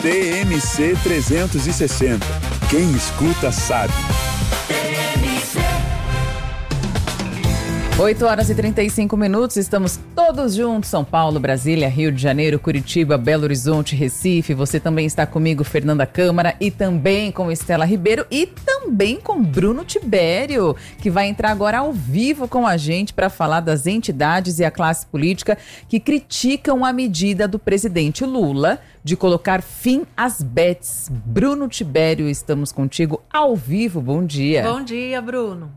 TMC 360. Quem escuta sabe. 8h35, estamos todos juntos, São Paulo, Brasília, Rio de Janeiro, Curitiba, Belo Horizonte, Recife. Você também está comigo, Fernanda Câmara, e também com Estela Ribeiro e também com Bruno Tibério, que vai entrar agora ao vivo com a gente para falar das entidades e a classe política que criticam a medida do presidente Lula de colocar fim às bets. Bruno Tibério, estamos contigo ao vivo, bom dia. Bom dia, Bruno.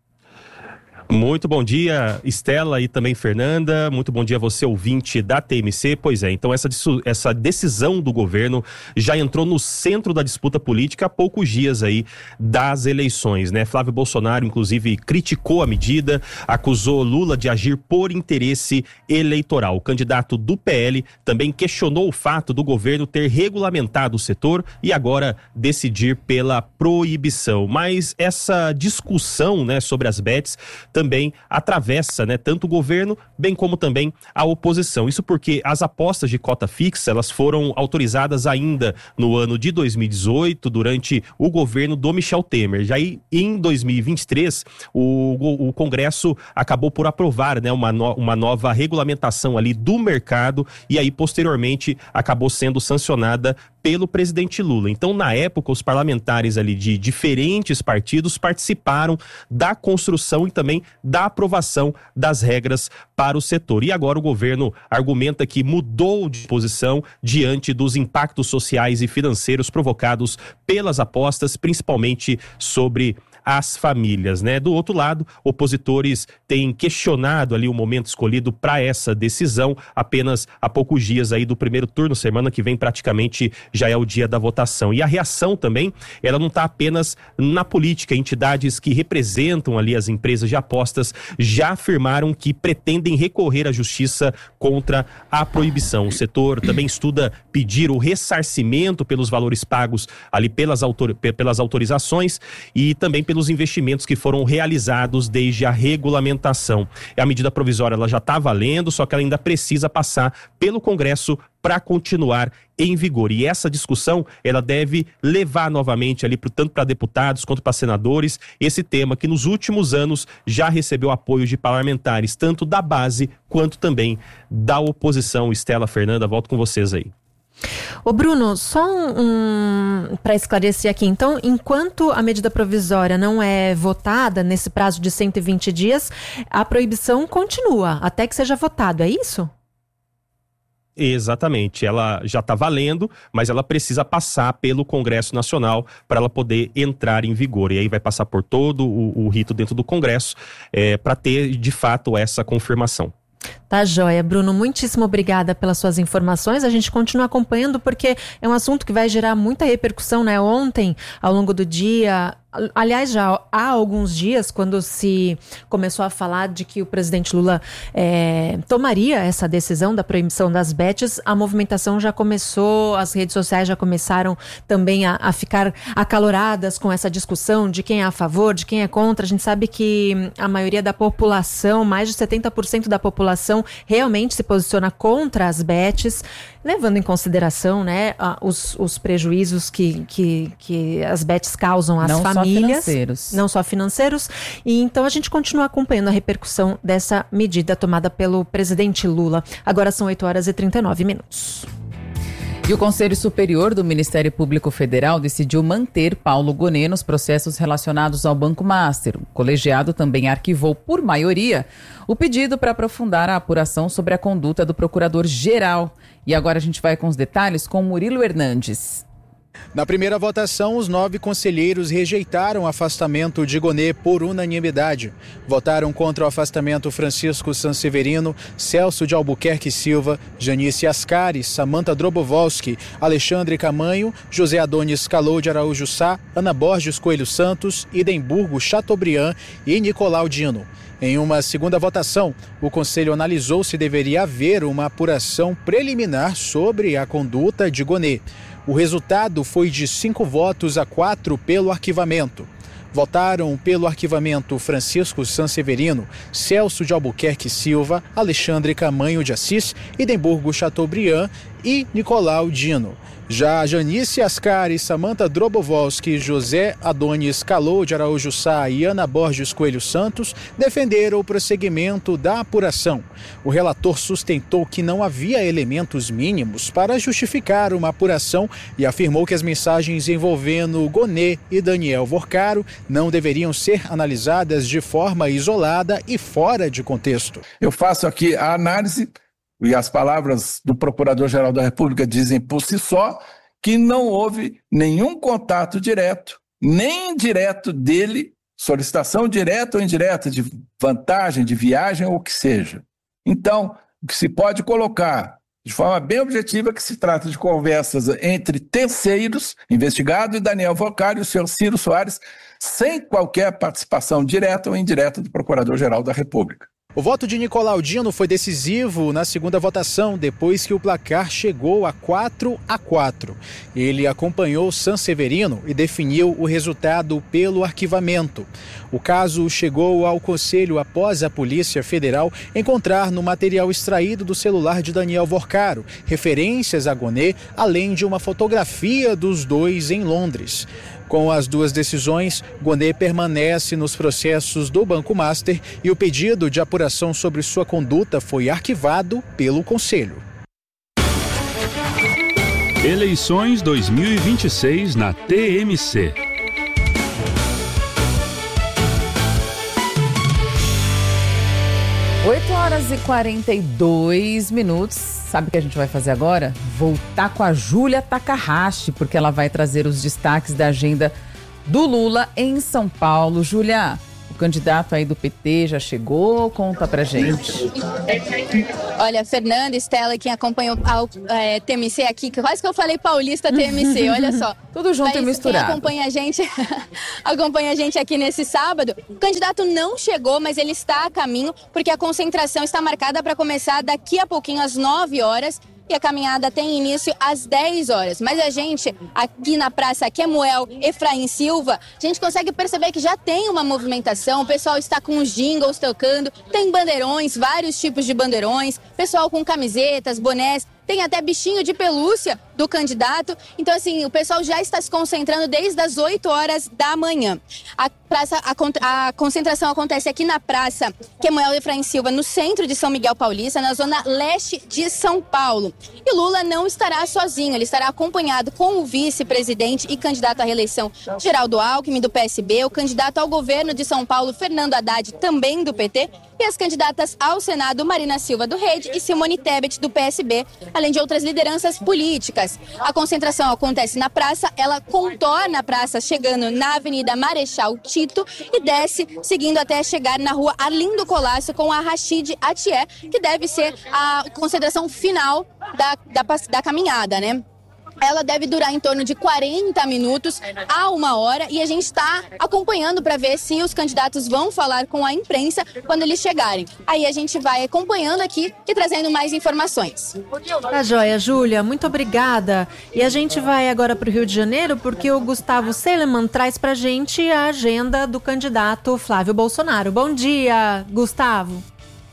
Muito bom dia, Estela e também Fernanda. Muito bom dia a você, ouvinte da TMC. Pois é, então essa decisão do governo já entrou no centro da disputa política há poucos dias aí das eleições, né? Flávio Bolsonaro, inclusive, criticou a medida, acusou Lula de agir por interesse eleitoral. O candidato do PL também questionou o fato do governo ter regulamentado o setor e agora decidir pela proibição. Mas essa discussão, né, sobre as bets também atravessa, né, tanto o governo, bem como também a oposição. Isso porque as apostas de cota fixa, elas foram autorizadas ainda no ano de 2018, durante o governo do Michel Temer. Já em 2023, o Congresso acabou por aprovar, né, uma nova regulamentação ali do mercado e aí, posteriormente, acabou sendo sancionada pelo presidente Lula. Então, na época, os parlamentares ali de diferentes partidos participaram da construção e também da aprovação das regras para o setor. E agora o governo argumenta que mudou de posição diante dos impactos sociais e financeiros provocados pelas apostas, principalmente sobre as famílias, né? Do outro lado, opositores têm questionado ali o momento escolhido para essa decisão, apenas há poucos dias aí do primeiro turno, semana que vem praticamente já é o dia da votação. E a reação também, ela não está apenas na política. Entidades que representam ali as empresas de apostas já afirmaram que pretendem recorrer à justiça contra a proibição. O setor também estuda pedir o ressarcimento pelos valores pagos ali pelas autorizações e também pelos investimentos que foram realizados desde a regulamentação. A medida provisória, ela já está valendo, só que ela ainda precisa passar pelo Congresso para continuar em vigor. E essa discussão, ela deve levar novamente ali, tanto para deputados quanto para senadores, esse tema que nos últimos anos já recebeu apoio de parlamentares, tanto da base quanto também da oposição. Estela, Fernanda, volto com vocês aí. Ô Bruno, só para esclarecer aqui, então, enquanto a medida provisória não é votada nesse prazo de 120 dias, a proibição continua até que seja votado, é isso? Exatamente, ela já está valendo, mas ela precisa passar pelo Congresso Nacional para ela poder entrar em vigor. E aí vai passar por todo o rito dentro do Congresso para ter, de fato, essa confirmação. Tá joia, Bruno, muitíssimo obrigada pelas suas informações. A gente continua acompanhando porque é um assunto que vai gerar muita repercussão, né? Ontem, ao longo do dia, aliás, já há alguns dias, quando se começou a falar de que o presidente Lula tomaria essa decisão da proibição das bets, a movimentação já começou, as redes sociais já começaram também a ficar acaloradas com essa discussão de quem é a favor, de quem é contra. A gente sabe que a maioria da população, mais de 70% da população, realmente se posiciona contra as bets, levando em consideração, né, os prejuízos que as bets causam às famílias. Não só financeiros. E então a gente continua acompanhando a repercussão dessa medida tomada pelo presidente Lula. Agora são 8h39. E o Conselho Superior do Ministério Público Federal decidiu manter Paulo Gonet nos processos relacionados ao Banco Master. O colegiado também arquivou, por maioria, o pedido para aprofundar a apuração sobre a conduta do procurador-geral. E agora a gente vai com os detalhes com Murilo Hernandes. Na primeira votação, os 9 conselheiros rejeitaram o afastamento de Gonet por unanimidade. Votaram contra o afastamento Francisco Sanseverino, Celso de Albuquerque Silva, Janice Ascari, Samantha Drobovolski, Alexandre Camanho, José Adonis Calou de Araújo Sá, Ana Borges Coelho Santos, Idemburgo Chateaubriand e Nicolau Dino. Em uma segunda votação, o Conselho analisou se deveria haver uma apuração preliminar sobre a conduta de Gonet. O resultado foi de 5 votos a 4 pelo arquivamento. Votaram pelo arquivamento Francisco Sanseverino, Celso de Albuquerque Silva, Alexandre Camanho de Assis, Idemburgo Chateaubriand e Nicolau Dino. Já Janice Ascari, Samanta Drobovolski, José Adonis Calou de Araújo Sá e Ana Borges Coelho Santos defenderam o prosseguimento da apuração. O relator sustentou que não havia elementos mínimos para justificar uma apuração e afirmou que as mensagens envolvendo Gonê e Daniel Vorcaro não deveriam ser analisadas de forma isolada e fora de contexto. Eu faço aqui a análise, e as palavras do Procurador-Geral da República dizem por si só, que não houve nenhum contato direto, nem indireto dele, solicitação direta ou indireta de vantagem, de viagem ou o que seja. Então, o que se pode colocar de forma bem objetiva é que se trata de conversas entre terceiros, investigado, e Daniel Vorcaro e o senhor Ciro Soares, sem qualquer participação direta ou indireta do Procurador-Geral da República. O voto de Nicolau Dino foi decisivo na segunda votação, depois que o placar chegou a 4-4. Ele acompanhou Sanseverino e definiu o resultado pelo arquivamento. O caso chegou ao Conselho após a Polícia Federal encontrar no material extraído do celular de Daniel Vorcaro referências a Gonê, além de uma fotografia dos dois em Londres. Com as duas decisões, Gonê permanece nos processos do Banco Master e o pedido de apuração sobre sua conduta foi arquivado pelo Conselho. Eleições 2026 na TMC. Oito horas e 42 minutos. Sabe o que a gente vai fazer agora? Voltar com a Júlia Takahashi, porque ela vai trazer os destaques da agenda do Lula em São Paulo. Júlia, o candidato aí do PT já chegou? Conta pra gente. Olha, Fernanda, Estela, quem acompanhou a TMC aqui, quase que eu falei paulista TMC, olha só. Tudo junto e misturado. Quem acompanha a gente aqui nesse sábado, o candidato não chegou, mas ele está a caminho, porque a concentração está marcada para começar daqui a pouquinho, às 9 horas, e a caminhada tem início às 10 horas. Mas a gente, aqui na Praça Quemuel Efraim Silva, a gente consegue perceber que já tem uma movimentação, o pessoal está com os jingles tocando, tem bandeirões, vários tipos de bandeirões, pessoal com camisetas, bonés, tem até bichinho de pelúcia do candidato. Então, assim, o pessoal já está se concentrando desde as 8 horas da manhã. A concentração acontece aqui na Praça Quemuel Efraim Silva, no centro de São Miguel Paulista, na zona leste de São Paulo. E Lula não estará sozinho, ele estará acompanhado com o vice-presidente e candidato à reeleição Geraldo Alckmin, do PSB, o candidato ao governo de São Paulo, Fernando Haddad, também do PT, e as candidatas ao Senado, Marina Silva, do Rede, e Simone Tebet, do PSB, além de outras lideranças políticas. A concentração acontece na praça, ela contorna a praça, chegando na Avenida Marechal Tito e desce, seguindo até chegar na rua Arlindo Colasso com a Rachid Atié, que deve ser a concentração final da caminhada, né? Ela deve durar em torno de 40 minutos a 1 hora e a gente está acompanhando para ver se os candidatos vão falar com a imprensa quando eles chegarem. Aí a gente vai acompanhando aqui e trazendo mais informações. Tá joia, Júlia, muito obrigada. E a gente vai agora para o Rio de Janeiro porque o Gustavo Seleman traz para a gente a agenda do candidato Flávio Bolsonaro. Bom dia, Gustavo.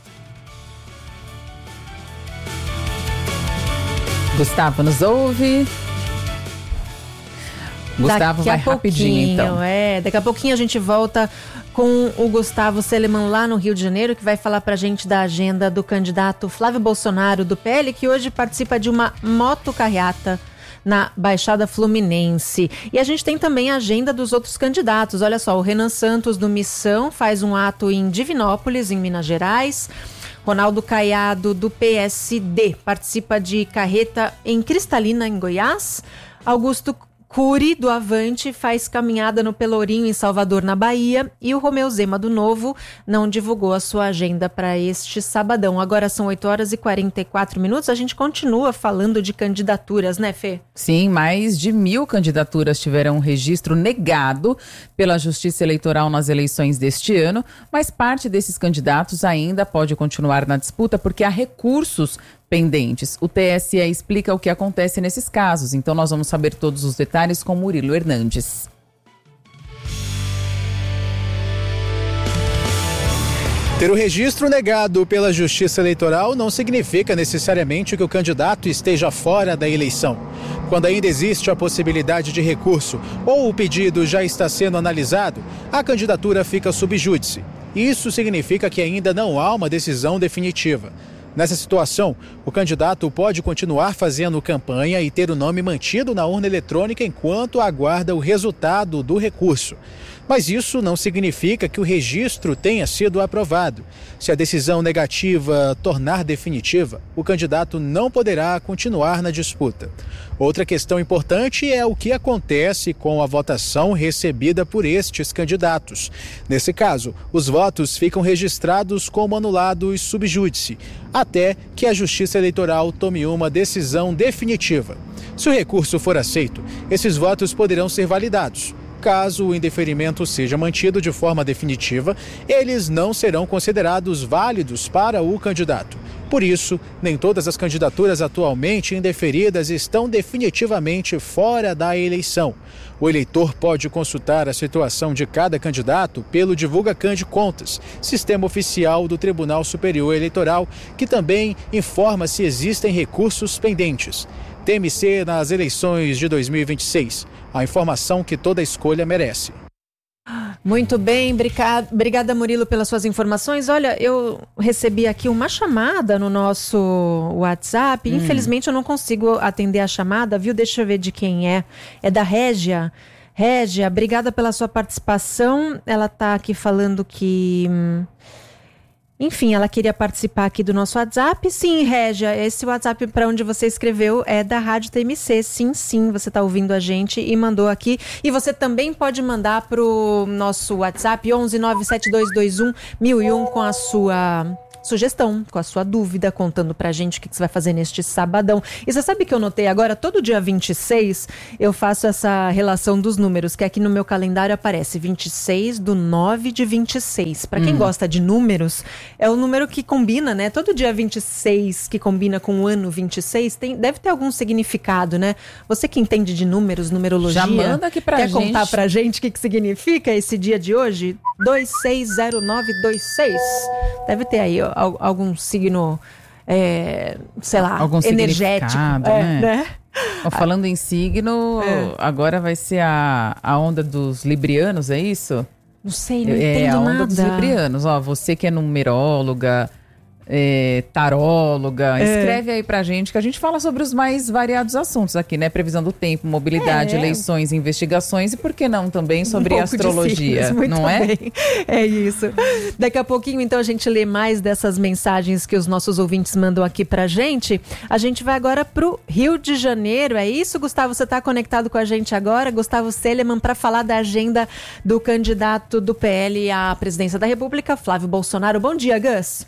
Gustavo nos ouve. Gustavo vai rapidinho, então. Daqui a pouquinho a gente volta com o Gustavo Seleman lá no Rio de Janeiro, que vai falar pra gente da agenda do candidato Flávio Bolsonaro, do PL, que hoje participa de uma motocarreata na Baixada Fluminense. E a gente tem também a agenda dos outros candidatos. Olha só, o Renan Santos, do Missão, faz um ato em Divinópolis, em Minas Gerais. Ronaldo Caiado, do PSD, participa de carreta em Cristalina, em Goiás. Augusto Cury, do Avante, faz caminhada no Pelourinho, em Salvador, na Bahia. E o Romeu Zema, do Novo, não divulgou a sua agenda para este sabadão. Agora são 8 horas e 44 minutos. A gente continua falando de candidaturas, né, Fê? Sim, mais de 1.000 candidaturas tiveram um registro negado pela Justiça Eleitoral nas eleições deste ano, mas parte desses candidatos ainda pode continuar na disputa porque há recursos pendentes. O TSE explica o que acontece nesses casos, então nós vamos saber todos os detalhes com Murilo Hernandes. Ter o registro negado pela Justiça Eleitoral não significa necessariamente que o candidato esteja fora da eleição. Quando ainda existe a possibilidade de recurso ou o pedido já está sendo analisado, a candidatura fica sub júdice. Isso significa que ainda não há uma decisão definitiva. Nessa situação, o candidato pode continuar fazendo campanha e ter o nome mantido na urna eletrônica enquanto aguarda o resultado do recurso. Mas isso não significa que o registro tenha sido aprovado. Se a decisão negativa tornar definitiva, o candidato não poderá continuar na disputa. Outra questão importante é o que acontece com a votação recebida por estes candidatos. Nesse caso, os votos ficam registrados como anulados sub júdice, até que a Justiça Eleitoral tome uma decisão definitiva. Se o recurso for aceito, esses votos poderão ser validados. Caso o indeferimento seja mantido de forma definitiva, eles não serão considerados válidos para o candidato. Por isso, nem todas as candidaturas atualmente indeferidas estão definitivamente fora da eleição. O eleitor pode consultar a situação de cada candidato pelo DivulgaCan de Contas, sistema oficial do Tribunal Superior Eleitoral, que também informa se existem recursos pendentes. TMC nas eleições de 2026. A informação que toda escolha merece. Muito bem, obrigada Murilo pelas suas informações. Olha, eu recebi aqui uma chamada no nosso WhatsApp. Infelizmente eu não consigo atender a chamada, viu? Deixa eu ver de quem é. É da Régia. Régia, obrigada pela sua participação. Ela está aqui falando que... Enfim, ela queria participar aqui do nosso WhatsApp. Sim, Régia, esse WhatsApp para onde você escreveu é da Rádio TMC. Sim, você está ouvindo a gente e mandou aqui. E você também pode mandar para o nosso WhatsApp 11972211001 com a sua sugestão, com a sua dúvida, contando pra gente o que você vai fazer neste sabadão. E você sabe que eu notei agora, todo dia 26, eu faço essa relação dos números, que aqui no meu calendário aparece 26/9/26. Pra quem gosta de números, é o número que combina, né? Todo dia 26 que combina com o ano 26, deve ter algum significado, né? Você que entende de números, numerologia, já manda aqui pra gente. Quer contar pra gente o que significa esse dia de hoje? 260926. Deve ter aí algum signo, sei lá, algum energético. Né? Falando em signo, agora vai ser a onda dos librianos, é isso? Não sei, não entendo nada. É a onda dos librianos. Ó, você que é numeróloga, taróloga, escreve aí pra gente, que a gente fala sobre os mais variados assuntos aqui, né? Previsão do tempo, mobilidade, eleições, investigações e por que não também sobre astrologia, signos, não é? Bem. É isso. Daqui a pouquinho, então, a gente lê mais dessas mensagens que os nossos ouvintes mandam aqui pra gente. A gente vai agora pro Rio de Janeiro, é isso, Gustavo? Você tá conectado com a gente agora? Gustavo Celeman, para falar da agenda do candidato do PL à presidência da República, Flávio Bolsonaro. Bom dia, Gus.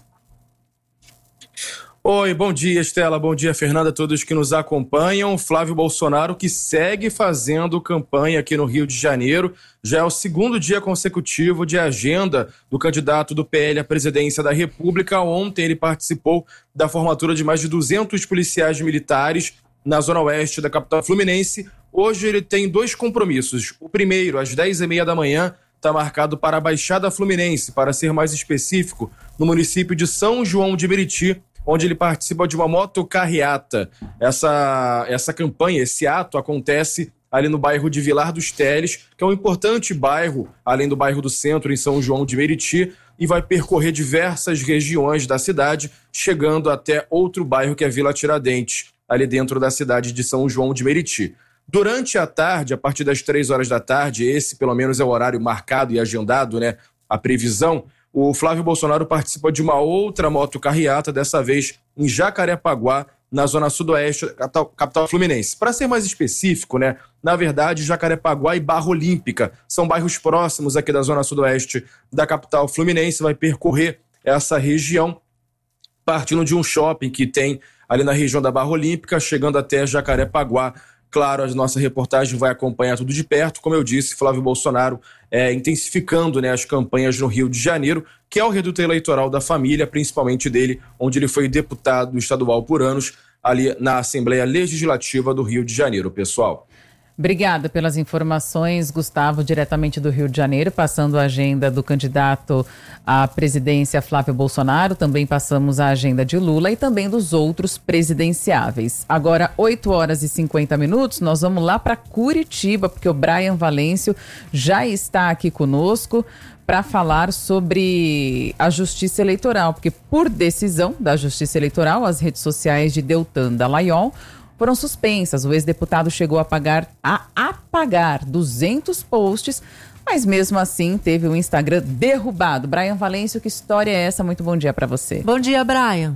Oi, bom dia, Estela, bom dia, Fernanda, a todos que nos acompanham. Flávio Bolsonaro, que segue fazendo campanha aqui no Rio de Janeiro, já é o segundo dia consecutivo de agenda do candidato do PL à presidência da República. Ontem ele participou da formatura de mais de 200 policiais militares na zona oeste da capital fluminense. Hoje ele tem dois compromissos. O primeiro, às 10h30 da manhã, está marcado para a Baixada Fluminense, para ser mais específico, no município de São João de Meriti, onde ele participa de uma motocarreata. Essa campanha, esse ato acontece ali no bairro de Vilar dos Teles, que é um importante bairro, além do bairro do Centro, em São João de Meriti, e vai percorrer diversas regiões da cidade, chegando até outro bairro que é Vila Tiradentes, ali dentro da cidade de São João de Meriti. Durante a tarde, a partir das 3h da tarde, esse pelo menos é o horário marcado e agendado, né, a previsão, o Flávio Bolsonaro participa de uma outra motocarreata, dessa vez em Jacarepaguá, na zona sudoeste, capital fluminense. Para ser mais específico, né, na verdade, Jacarepaguá e Barra Olímpica são bairros próximos aqui da zona sudoeste da capital fluminense. Vai percorrer essa região, partindo de um shopping que tem ali na região da Barra Olímpica, chegando até Jacarepaguá. Claro, a nossa reportagem vai acompanhar tudo de perto. Como eu disse, Flávio Bolsonaro intensificando, né, as campanhas no Rio de Janeiro, que é o reduto eleitoral da família, principalmente dele, onde ele foi deputado estadual por anos, ali na Assembleia Legislativa do Rio de Janeiro, pessoal. Obrigada pelas informações, Gustavo, diretamente do Rio de Janeiro, passando a agenda do candidato à presidência Flávio Bolsonaro, também passamos a agenda de Lula e também dos outros presidenciáveis. Agora, 8h50, nós vamos lá para Curitiba, porque o Brian Valêncio já está aqui conosco para falar sobre a Justiça Eleitoral, porque por decisão da Justiça Eleitoral, as redes sociais de Deltan Dallagnol foram suspensas. O ex-deputado chegou a apagar 200 posts, mas mesmo assim teve o Instagram derrubado. Brian Valêncio, que história é essa? Muito bom dia para você. Bom dia, Brian.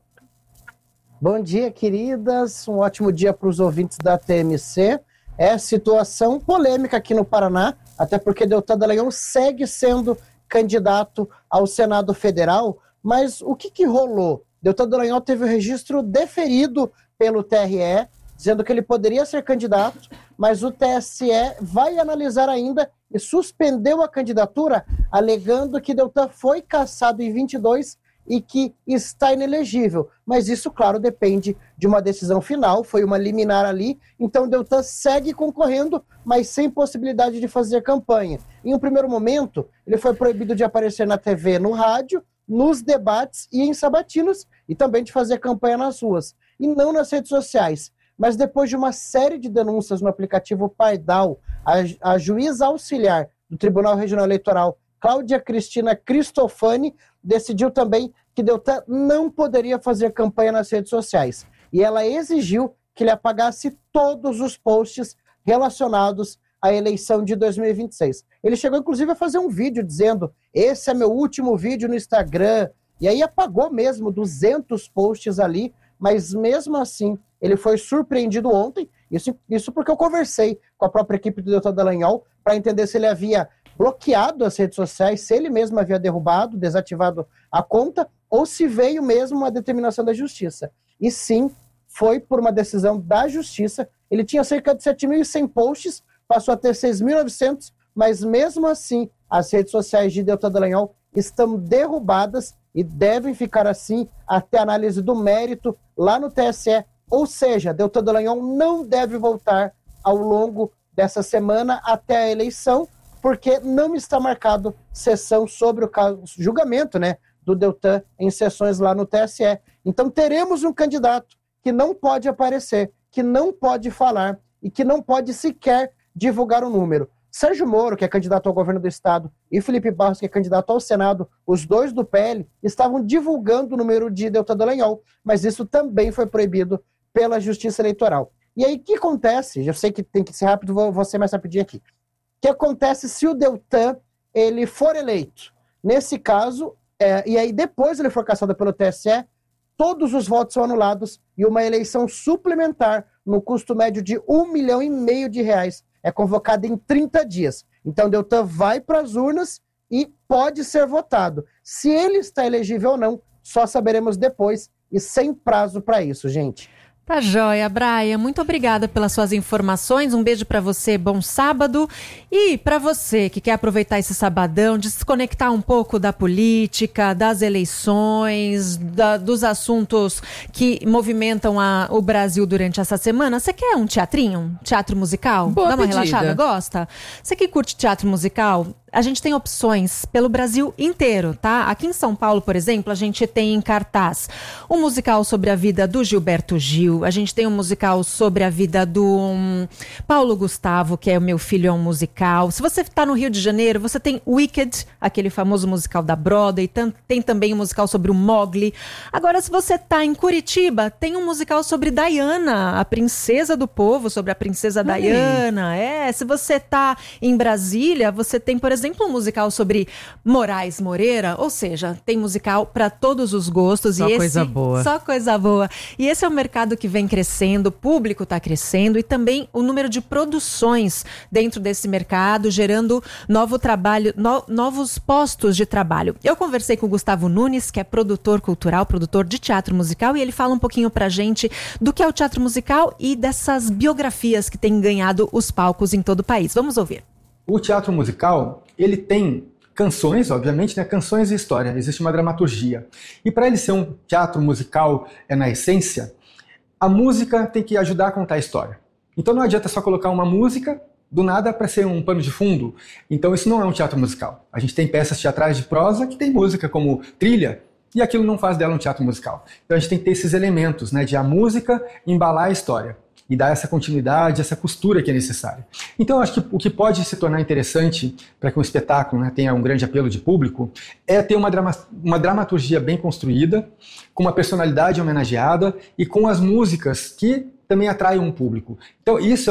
Bom dia, queridas. Um ótimo dia para os ouvintes da TMC. É situação polêmica aqui no Paraná, até porque Deltan Dallagnol segue sendo candidato ao Senado Federal, mas o que rolou? Deltan Dallagnol teve o registro deferido pelo TRE, dizendo que ele poderia ser candidato, mas o TSE vai analisar ainda e suspendeu a candidatura, alegando que Deltan foi cassado em 22 e que está inelegível. Mas isso, claro, depende de uma decisão final, foi uma liminar ali, então Deltan segue concorrendo, mas sem possibilidade de fazer campanha. Em um primeiro momento, ele foi proibido de aparecer na TV, no rádio, nos debates e em sabatinos, e também de fazer campanha nas ruas, e não nas redes sociais. Mas depois de uma série de denúncias no aplicativo Pardal, a juíza auxiliar do Tribunal Regional Eleitoral, Cláudia Cristina Cristofani, decidiu também que Deltan não poderia fazer campanha nas redes sociais. E ela exigiu que ele apagasse todos os posts relacionados à eleição de 2026. Ele chegou, inclusive, a fazer um vídeo dizendo: esse é meu último vídeo no Instagram. E aí apagou mesmo 200 posts ali, mas mesmo assim ele foi surpreendido ontem. Isso porque eu conversei com a própria equipe do Deltan Dallagnol para entender se ele havia bloqueado as redes sociais, se ele mesmo havia derrubado, desativado a conta, ou se veio mesmo uma determinação da Justiça. E sim, foi por uma decisão da Justiça. Ele tinha cerca de 7.100 posts, passou a ter 6.900, mas mesmo assim as redes sociais de Deltan Dallagnol estão derrubadas e devem ficar assim até a análise do mérito lá no TSE. Ou seja, Deltan Dallagnol não deve voltar ao longo dessa semana até a eleição, porque não está marcado sessão sobre o caso, julgamento, né, do Deltan em sessões lá no TSE. Então teremos um candidato que não pode aparecer, que não pode falar e que não pode sequer divulgar o número. Sérgio Moro, que é candidato ao governo do estado, e Felipe Barros, que é candidato ao Senado, os dois do PL, estavam divulgando o número de Deltan Dallagnol, mas isso também foi proibido pela Justiça Eleitoral. E aí, o que acontece? Eu sei que tem que ser rápido, vou ser mais rapidinho aqui. O que acontece se o Deltan ele for eleito? Nesse caso, e aí depois ele for cassado pelo TSE, todos os votos são anulados e uma eleição suplementar no custo médio de R$1,5 milhão é convocada em 30 dias. Então, Deltan vai para as urnas e pode ser votado. Se ele está elegível ou não, só saberemos depois e sem prazo para isso, gente. Tá joia, Brian. Muito obrigada pelas suas informações. Um beijo para você, bom sábado. E para você que quer aproveitar esse sabadão, desconectar um pouco da política, das eleições, dos assuntos que movimentam o Brasil durante essa semana, você quer um teatrinho? Um teatro musical? Boa Dá uma pedida. relaxada? Gosta? Você que curte teatro musical? A gente tem opções pelo Brasil inteiro, tá? Aqui em São Paulo, por exemplo, a gente tem em cartaz um musical sobre a vida do Gilberto Gil, a gente tem um musical sobre a vida do Paulo Gustavo, que é O Meu Filho é um Musical. Se você está no Rio de Janeiro, você tem Wicked, aquele famoso musical da Broadway, tem também um musical sobre o Mowgli. Agora, se você está em Curitiba, tem um musical sobre Diana, a princesa do povo, sobre a princesa Diana. Se você está em Brasília, você tem, por exemplo, um musical sobre Moraes Moreira, ou seja, tem musical para todos os gostos. Só coisa boa. Só coisa boa. E esse é um mercado que vem crescendo, o público está crescendo e também o número de produções dentro desse mercado, gerando novo trabalho, novos postos de trabalho. Eu conversei com o Gustavo Nunes, que é produtor cultural, produtor de teatro musical, e ele fala um pouquinho pra gente do que é o teatro musical e dessas biografias que têm ganhado os palcos em todo o país. Vamos ouvir. O teatro musical, ele tem canções, obviamente, né? Canções e história. Existe uma dramaturgia. E para ele ser um teatro musical na essência, a música tem que ajudar a contar a história. Então não adianta só colocar uma música do nada para ser um pano de fundo. Então isso não é um teatro musical. A gente tem peças teatrais de prosa que tem música como trilha, e aquilo não faz dela um teatro musical. Então a gente tem que ter esses elementos, né, de a música embalar a história e dar essa continuidade, essa costura que é necessária. Então eu acho que o que pode se tornar interessante para que um espetáculo, né, tenha um grande apelo de público é ter uma dramaturgia bem construída, com uma personalidade homenageada e com as músicas que também atrai um público. Então isso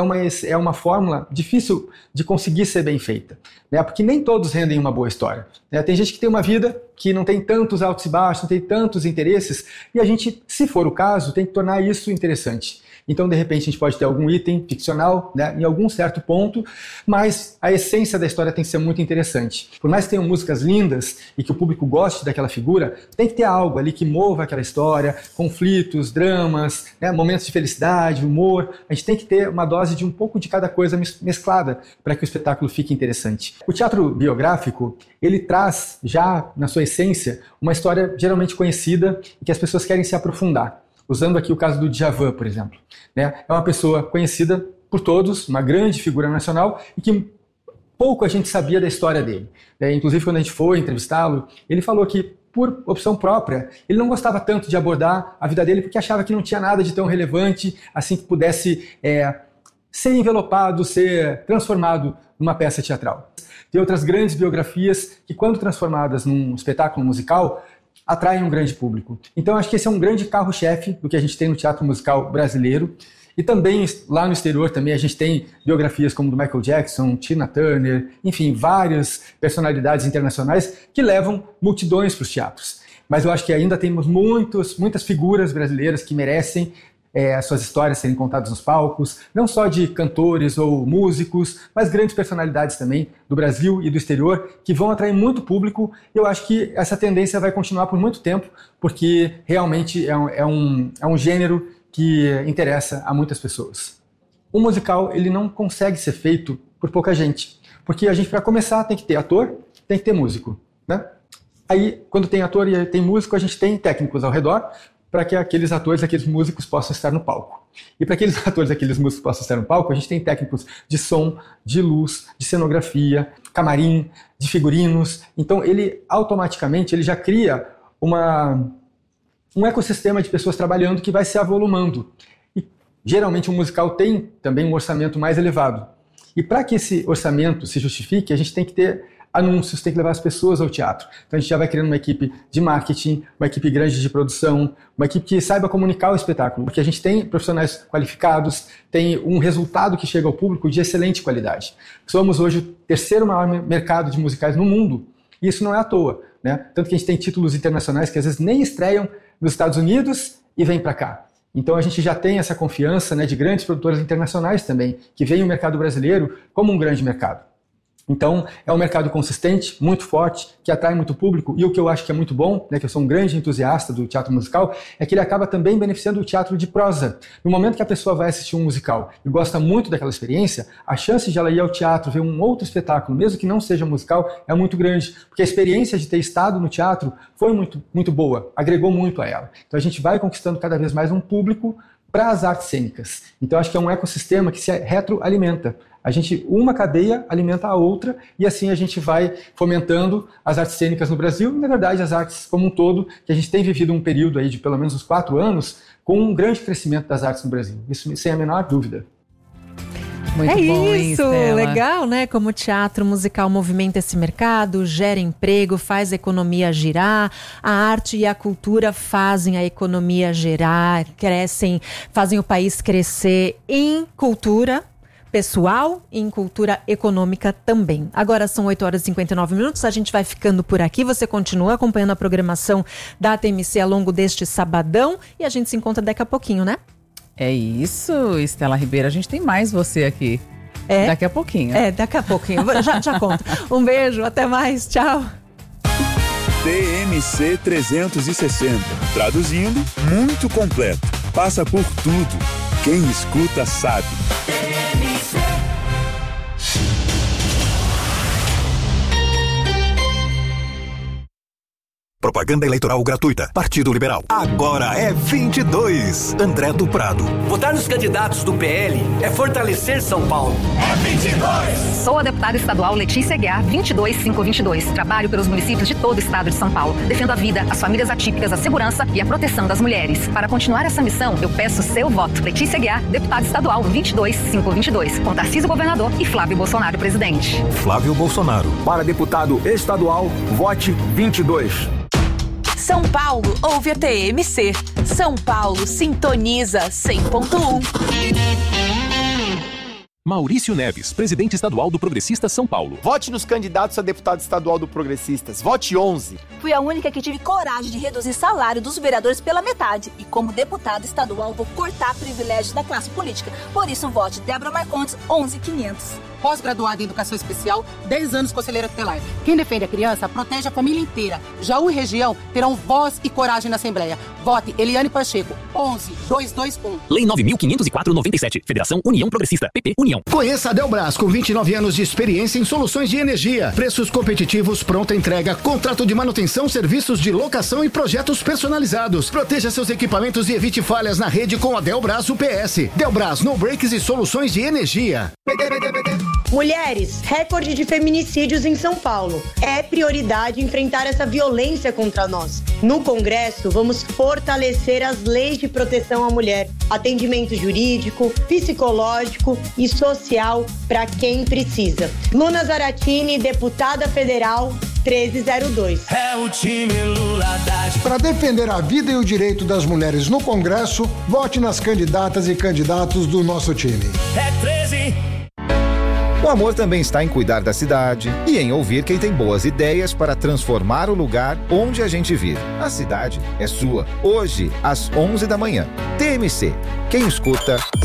é uma fórmula difícil de conseguir ser bem feita, né? Porque nem todos rendem uma boa história, né? Tem gente que tem uma vida que não tem tantos altos e baixos, não tem tantos interesses, e a gente, se for o caso, tem que tornar isso interessante. Então, de repente, a gente pode ter algum item ficcional, né, em algum certo ponto, mas a essência da história tem que ser muito interessante. Por mais que tenham músicas lindas e que o público goste daquela figura, tem que ter algo ali que mova aquela história, conflitos, dramas, né, momentos de felicidade, humor. A gente tem que ter uma dose de um pouco de cada coisa mesclada para que o espetáculo fique interessante. O teatro biográfico, ele traz já, na sua essência, uma história geralmente conhecida e que as pessoas querem se aprofundar. Usando aqui o caso do Djavan, por exemplo, né? É uma pessoa conhecida por todos, uma grande figura nacional e que pouco a gente sabia da história dele, né? Inclusive, quando a gente foi entrevistá-lo, ele falou que, por opção própria, ele não gostava tanto de abordar a vida dele porque achava que não tinha nada de tão relevante assim que pudesse ser envelopado, ser transformado numa peça teatral. Tem outras grandes biografias que, quando transformadas num espetáculo musical, atraem um grande público. Então acho que esse é um grande carro-chefe do que a gente tem no teatro musical brasileiro. E também lá no exterior também a gente tem biografias como do Michael Jackson, Tina Turner, enfim, várias personalidades internacionais que levam multidões para os teatros. Mas eu acho que ainda temos muitas figuras brasileiras que merecem as suas histórias serem contadas nos palcos, não só de cantores ou músicos, mas grandes personalidades também do Brasil e do exterior, que vão atrair muito público. Eu acho que essa tendência vai continuar por muito tempo, porque realmente é um gênero que interessa a muitas pessoas. O musical, ele não consegue ser feito por pouca gente, porque a gente, para começar, tem que ter ator, tem que ter músico, né? Aí, quando tem ator e tem músico, a gente tem técnicos ao redor, para que aqueles atores, aqueles músicos possam estar no palco. E para aqueles atores, aqueles músicos possam estar no palco, a gente tem técnicos de som, de luz, de cenografia, camarim, de figurinos. Então ele automaticamente já cria um ecossistema de pessoas trabalhando que vai se avolumando. E geralmente um musical tem também um orçamento mais elevado. E para que esse orçamento se justifique, a gente tem que ter anúncios, tem que levar as pessoas ao teatro. Então a gente já vai criando uma equipe de marketing, uma equipe grande de produção, uma equipe que saiba comunicar o espetáculo, porque a gente tem profissionais qualificados, tem um resultado que chega ao público de excelente qualidade. Somos hoje o terceiro maior mercado de musicais no mundo, e isso não é à toa, né? Tanto que a gente tem títulos internacionais que às vezes nem estreiam nos Estados Unidos e vêm para cá. Então a gente já tem essa confiança, né, de grandes produtoras internacionais também, que veem o mercado brasileiro como um grande mercado. Então, é um mercado consistente, muito forte, que atrai muito público, e o que eu acho que é muito bom, né, que eu sou um grande entusiasta do teatro musical, é que ele acaba também beneficiando o teatro de prosa. No momento que a pessoa vai assistir um musical e gosta muito daquela experiência, a chance de ela ir ao teatro, ver um outro espetáculo, mesmo que não seja musical, é muito grande, porque a experiência de ter estado no teatro foi muito, muito boa, agregou muito a ela. Então a gente vai conquistando cada vez mais um público para as artes cênicas. Então acho que é um ecossistema que se retroalimenta. Uma cadeia alimenta a outra e assim a gente vai fomentando as artes cênicas no Brasil e, na verdade, as artes como um todo, que a gente tem vivido um período aí de pelo menos uns 4 anos com um grande crescimento das artes no Brasil. Isso sem a menor dúvida. Muito bom, isso, Estela. Legal, né? Como o teatro musical movimenta esse mercado, gera emprego, faz a economia girar, a arte e a cultura fazem a economia girar, crescem, fazem o país crescer em cultura pessoal e em cultura econômica também. Agora são 8h59, a gente vai ficando por aqui, você continua acompanhando a programação da TMC ao longo deste sabadão e a gente se encontra daqui a pouquinho, né? É isso, Estela Ribeiro, a gente tem mais você aqui. Daqui a pouquinho. Daqui a pouquinho, já conto. Um beijo, até mais, tchau. TMC 360, traduzindo, muito completo, passa por tudo. Quem escuta sabe. Propaganda eleitoral gratuita. Partido Liberal. Agora é 22. André do Prado. Votar nos candidatos do PL é fortalecer São Paulo. É 22. Sou a deputada estadual Letícia Aguiar, 22522. Trabalho pelos municípios de todo o estado de São Paulo. Defendo a vida, as famílias atípicas, a segurança e a proteção das mulheres. Para continuar essa missão, eu peço seu voto. Letícia Aguiar, deputada estadual 22522. Com Tarcísio governador e Flávio Bolsonaro presidente. Flávio Bolsonaro. Para deputado estadual, vote 22. São Paulo ouve a TMC. São Paulo sintoniza 100.1. Maurício Neves, presidente estadual do Progressistas São Paulo. Vote nos candidatos a deputado estadual do Progressistas. Vote 11. Fui a única que tive coragem de reduzir salário dos vereadores pela metade. E como deputada estadual, vou cortar privilégios da classe política. Por isso, vote Débora Marcondes, 11.500. Pós-graduada em Educação Especial, 10 anos conselheira tutelar. Quem defende a criança, protege a família inteira. Jaú e região terão voz e coragem na Assembleia. Vote Eliane Pacheco, 11.221. Lei 9.504/97. Federação União Progressista. PP União. Conheça a Delbras, com 29 anos de experiência em soluções de energia. Preços competitivos, pronta entrega, contrato de manutenção, serviços de locação e projetos personalizados. Proteja seus equipamentos e evite falhas na rede com a Delbras UPS. Delbras, no breaks e soluções de energia. Mulheres, recorde de feminicídios em São Paulo. É prioridade enfrentar essa violência contra nós. No Congresso, vamos fortalecer as leis de proteção à mulher, atendimento jurídico, psicológico e social para quem precisa. Luna Zaratini, deputada federal, 1302. É o time Lula Haddad. Para defender a vida e o direito das mulheres no Congresso, vote nas candidatas e candidatos do nosso time. É 13. O amor também está em cuidar da cidade e em ouvir quem tem boas ideias para transformar o lugar onde a gente vive. A cidade é sua. Hoje, às 11 da manhã. TMC. Quem escuta,